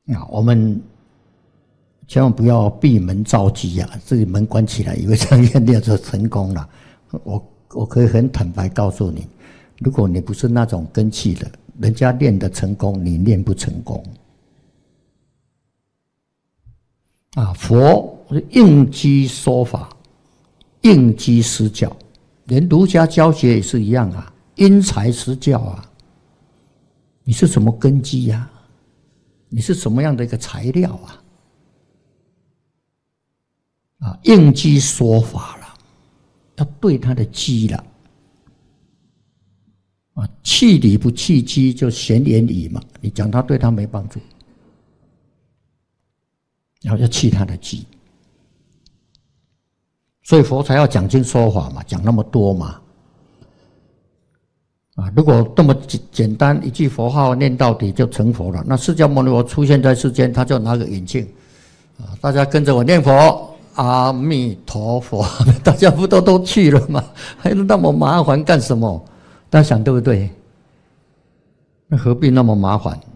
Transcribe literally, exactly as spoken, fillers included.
啊，我们千万不要闭门造机啊，自己门关起来，以为这样练就成功了。我我可以很坦白告诉你，如果你不是那种根器的，人家练得成功，你练不成功。啊，佛是应机说法，应机施教，连儒家教学也是一样啊，因材施教啊。你是什么根基呀、啊？你是什么样的一个材料啊？啊，应机说法了，要对他的机了。啊，弃理不弃机，就闲言语嘛。你讲他对他没帮助，然后要弃他的机。所以佛才要讲经说法嘛，讲那么多嘛。啊，如果这么简单一句佛号念到底就成佛了，那释迦牟尼佛出现在世间，他就拿个眼镜，啊，大家跟着我念佛，阿弥陀佛，大家不都都去了吗？还那么麻烦干什么？大家想对不对？那何必那么麻烦？